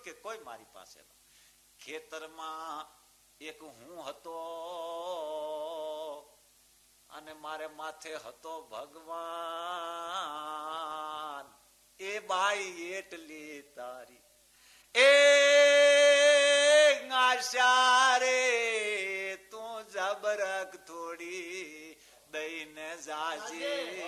કે કોઈ મારી પાસે ન. ખેતરમાં એક હું હતો અને મારે માથે હતો ભગવાન. એ બાઈ એટલી તારી એ આશા રે તું જબરક થોડી દઈને જાજે.